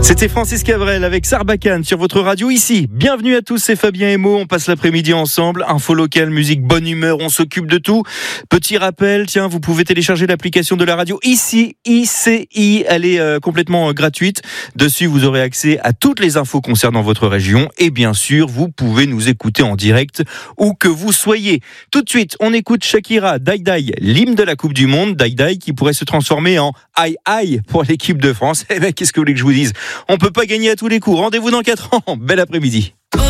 C'était Francis Cabrel avec Sarbacane sur votre radio ici. Bienvenue à tous, c'est Fabien et Mo. On passe l'après-midi ensemble. Info locale, musique, bonne humeur, on s'occupe de tout. Petit rappel, tiens, vous pouvez télécharger l'application de la radio ici, ICI. Elle est complètement gratuite. Dessus, vous aurez accès à toutes les infos concernant votre région. Et bien sûr, vous pouvez nous écouter en direct où que vous soyez. Tout de suite, on écoute Shakira, Dai Dai, l'hymne de la Coupe du Monde. Dai Dai qui pourrait se transformer en Aïe Aïe pour l'équipe de France. Eh ben, qu'est-ce que vous voulez que je vous dise ? On peut pas gagner à tous les coups. Rendez-vous dans 4 ans. Bel après-midi.